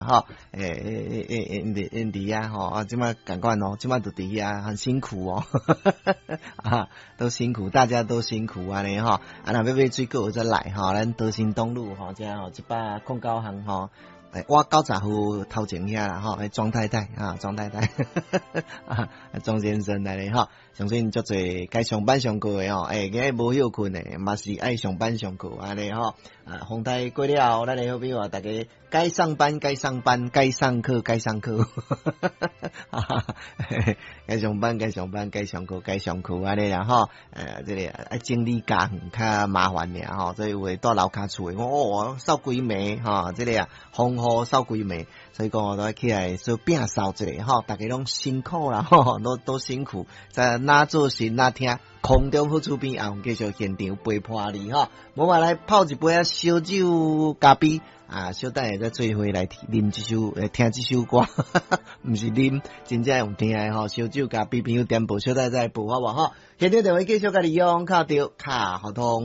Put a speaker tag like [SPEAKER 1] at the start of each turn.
[SPEAKER 1] 吼，因伫啊吼，啊，即马赶快哦，即马就伫遐很辛苦哦，啊，都辛苦，大家都辛苦安尼吼，啊，若要买水果再来吼，咱德兴东路吼，这吼109巷吼。我90户头前遐啦吼，庄太太啊，庄太太，庄先生来咧吼，相信足侪该上班上课诶吼，今日无休困诶，嘛是爱上班上课安尼吼，风台过了，咱来好比话，大家该上班该上班，该上课该上课，该上班该上班，该上课该上课安尼啦吼，这个爱整理家园较麻烦尔吼，所以有诶住楼骹厝诶，我扫规暝吼，这个啊风雨扫规暝，所以讲我都起来做摒扫一下吼，大家拢辛苦啦吼，都辛苦，在哪做事哪听。空中好厝边啊，继续现场陪伴你吼，无话来泡一杯烧酒咖啡啊，小等下再做伙来啉这首听这首歌，毋是啉，真正用听诶吼，烧酒咖啡朋友点播，小等下再播好无吼，现场电话继续甲你用，敲着卡合同。